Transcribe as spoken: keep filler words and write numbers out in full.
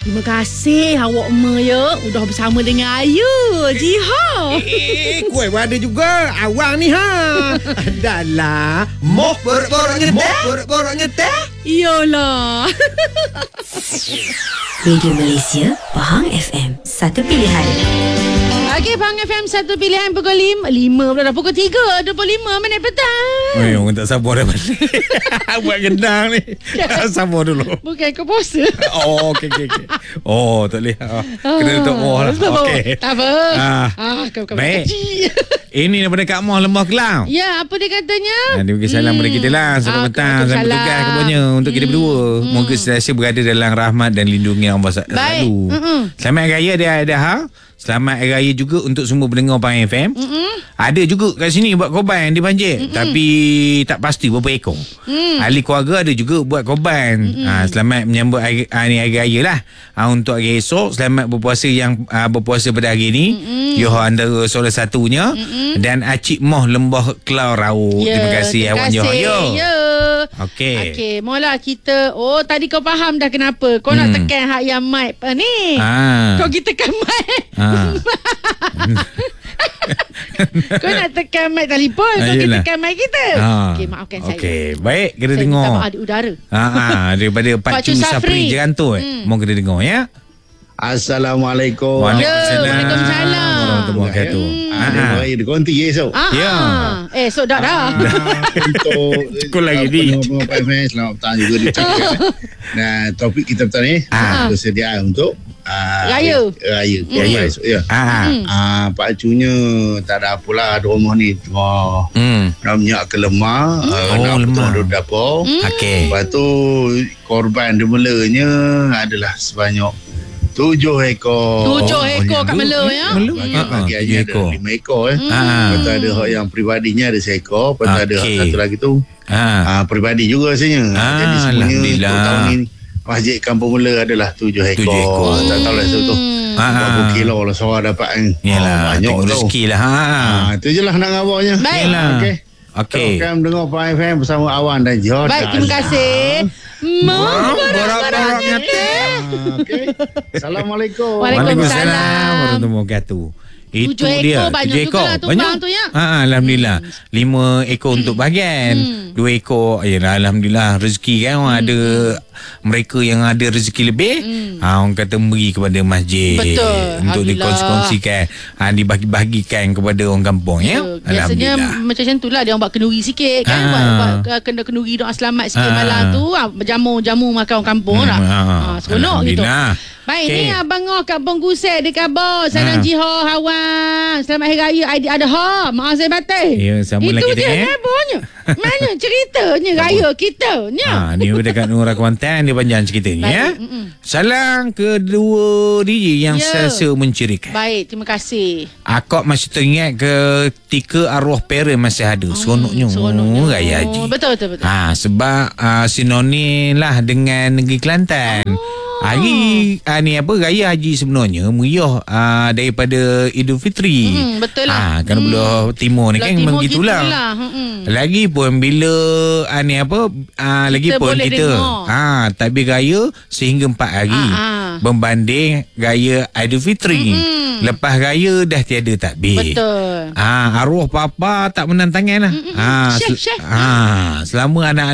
Terima kasih awak Ema ya. Udah bersama dengan Ayu. Jiha. Eh, kuih ada juga. Awang ni ha. Adalah moh borok-boroknya teh. Moh borok-boroknya teh. Iyalah. Radio Malaysia, Pahang F M, satu pilihan. Okey, Pahang F M satu pilihan pukul lima. lima pula dah pukul tiga. dua puluh lima minit petang. Eh, orang tak sabar dah balik. Buat gendang ni. Sabar dulu. Bukan kau puasa. Oh, okey, okey, okey. Oh, tak boleh. Oh, kena tutup moh lah. Okey. Tak apa. Ah, ah kau kau baik. kecil. Ini daripada Kak Moh Lembah Kelang. Ya, apa dia katanya? Ha, dia bagi salam hmm. pada kita lah. Selamat Ah, petang. Selamat salam. bertugas kepada untuk kita Hmm. berdua. Hmm. Moga sentiasa berada dalam rahmat dan lindungi Allah Baik. selalu. Mm-mm. Selamat Hari Raya dia ada ha. Selamat Hari Raya juga untuk semua pendengar Pahang F M. Mm-mm. Ada juga kat sini buat korban di Panjang. Tapi tak pasti berapa ekor. Mm. Ahli keluarga ada juga buat korban. Ha, selamat menyambut hari, hari, hari Raya lah. Ha, untuk hari esok, selamat berpuasa yang uh, berpuasa pada hari ini. Yoho antara salah satunya. Mm-mm. Dan Acik Moh Lembah Kelau Rauk. Ya, Terima kasih Awan Yoho. Ya. Ya. Okey. Okey, mula kita. Oh, tadi kau faham dah kenapa. Kau hmm. nak tekan hak yang mic uh, ni. Ah. Kau kita tekan mic. Ah. Kau nak tekan mic telefon. Kau kita tekan mic kita. Ah. Okey, maafkan saya. Okey, baik kita saya dengar. minta maaf di udara. Ha ah, daripada Pak Pak Cu Cu Sapri Safri. Jerantu. Hmm. Mau kita dengar ya. Assalamualaikum. Waalaikumsalam. Waalaikumsalam. Warahmatullahi wabarakatuh. Ah, dia hari dia konti esok. Ah, Ya. ah. Eh, so dah dah. Ah, untuk Cukup lagi, Di. pendengar-pendengar P F M, selamat petang juga diucapkan. Nah, topik kita petang ni Ah. persediaan untuk ah, Raya. Raya. Ya, ya. Esok, ya. Ah. Ah, Pak Cunya tak ada apalah di rumah ni tengah Hmm. nak minyak ke lemah, ah, Oh, nak lemah. betul ada dapur. Okey. Lepas tu korban demulanya adalah sebanyak tujuh ekor. Tujuh Oh, ekor kat banyak Mela juga. ya. Mela. Hmm. Ah, ah, Bagi-bagi tujuh ada ekor. lima ekor eh. Ah. Lepas tu ada hak yang peribadinya ada seekor. Lepas tu ada hak Okey. satu lagi tu Ah. ah, peribadi juga rasanya. Ah, Jadi semuanya Alhamdulillah. untuk tahun ni Masjid Kampung Mela adalah tujuh ekor. Tujuh ekor. Tak tahu lah tu tu. Ah. Berapa kilo lah seorang dapat kan. Yalah, banyak tengok tu. rezeki lah. Ha. Ah, itu je lah nak ngabarnya. Baik. Yalah. Okey. Okey. Teruskan mendengar Pahang F M bersama Awan dan Jihad. Baik, terima kasih. Borak-boraknya teh. Okey. Assalamualaikum. Waalaikumsalam. Warahmatullahi wabarakatuh. Itu Tujuh dia. ekor banyak Tujuh ekor. jugalah tumbang tu ya. Ha, Alhamdulillah. Lima ekor untuk bahagian. Hmm. Dua ekor. Yalah, Alhamdulillah. Rezeki kan orang ada mereka yang ada rezeki lebih. Ha, orang kata beri kepada masjid. Betul. Untuk Alhamdulillah. dikongsi-kongsikan. Ha, dibagi-bagikan kepada orang kampung ya. Ya, biasanya macam macam tu lah dia orang buat kenduri sikit kan. Ah. Buat, buat kena kenduri doa selamat sikit Ah. malam tu. Ah, jamu-jamu makan orang kampung lah. Ah, seronok gitu. Alhamdulillah. Baik, Okey. ni Abang Ngah Kampung Gusek di khabar. Salam Ah. Jiha Hawan. Selamat Hari Raya Aidiladha. Maaf saya batal. Ya, sama Itu lagi je dia, eh. khabarnya. Mana ceritanya raya kita ni? Ha, ni dekat Nura Kuantan dia panjang ceritanya ya. Baik, mm-mm. Salam kedua D J yang Ya. sentiasa mencerikan. Baik, terima kasih. Akak masih teringat ketika arwah parent masih ada. Seronoknya. Seronoknya. Raya Haji. Betul, betul, betul. Ha, sebab uh, sinonim lah dengan negeri Kelantan. Oh. Hari uh, ni apa Raya Haji sebenarnya meriah uh, daripada Idul Fitri. Hmm, betul lah. Ha, kan Hmm. belah timur ni Belah kan timur memang gitulah. gitulah. Hmm. Lagi pun bila uh, ni apa uh, lagi Kita pun boleh kita dengar. ha takbir raya sehingga empat hari Ah, ah. berbanding raya Aidil Fitri. Mm-mm. Lepas raya dah tiada takbir. Betul. Ah, arwah papa tak menantangan lah. Ah, Syekh, syekh. ah, selama anak